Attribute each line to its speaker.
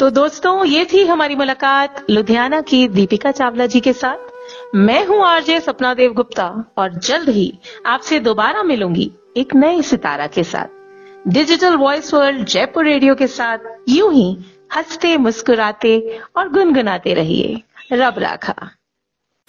Speaker 1: तो दोस्तों, ये थी हमारी मुलाकात लुधियाना की दीपिका चावला जी के साथ। मैं हूं आरजे सपना देव गुप्ता और जल्द ही आपसे दोबारा मिलूंगी एक नए सितारा के साथ। Digital voice world Jaipur radio के साथ यूं ही हंसते मुस्कुराते और गुनगुनाते रहिए। रब राखा।